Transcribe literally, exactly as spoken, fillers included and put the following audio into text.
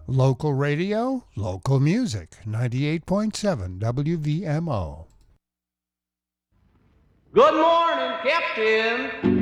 Local radio, local music. ninety-eight point seven W V M O. Good morning, Captain.